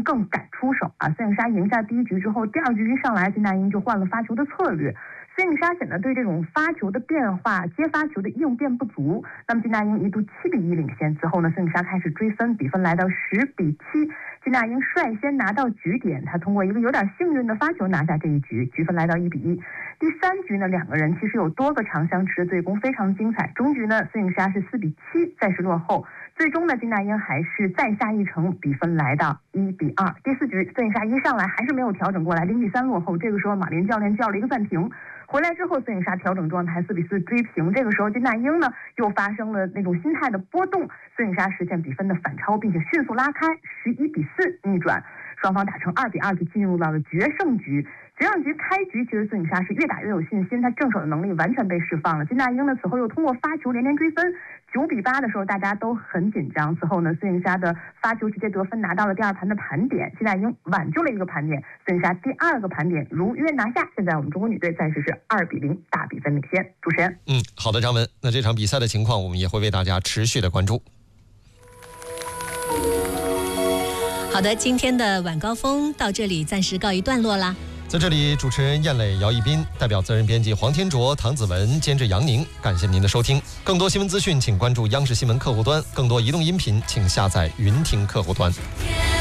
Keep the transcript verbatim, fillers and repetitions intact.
更敢出手啊。孙颖莎赢下第一局之后，第二局一上来金大英就换了发球的策略。孙颖莎显得对这种发球的变化、接发球的应变不足，那么金大英一度七比一领先。之后呢，孙颖莎开始追分，比分来到十比七。金大英率先拿到局点，他通过一个有点幸运的发球拿下这一局，局分来到一比一。第三局呢，两个人其实有多个长相持的对攻，非常精彩。中局呢，孙颖莎是四比七暂时落后，最终呢，金大英还是再下一城，比分来到一比二。第四局，孙颖莎一上来还是没有调整过来，零比三落后。这个时候，马林教练叫了一个暂停。回来之后，孙颖莎调整状态，四比四追平。这个时候，金大英呢又发生了那种心态的波动，孙颖莎实现比分的反超，并且迅速拉开，十一比四逆转，双方打成二比二，就进入到了决胜局。决胜局开局，其实孙颖莎是越打越有信心，她正手的能力完全被释放了。金大英呢此后又通过发球连连追分，九比八的时候大家都很紧张。此后呢，孙颖莎的发球直接得分拿到了第二盘的盘点，金大英挽救了一个盘点，孙颖莎第二个盘点如约拿下。现在我们中国女队暂时是二比零大比分领先。主持人， 嗯，好的，张文，那这场比赛的情况我们也会为大家持续的关注。 好的，今天的晚高峰到这里暂时告一段落啦。 在这里，主持人燕磊、姚一斌，代表责任编辑黄天卓、唐子文，监制杨宁，感谢您的收听。更多新闻资讯，请关注央视新闻客户端；更多移动音频，请下载云听客户端。